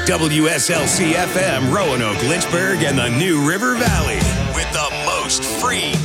WSLC FM, Roanoke, Lynchburg, and the New River Valley with the most free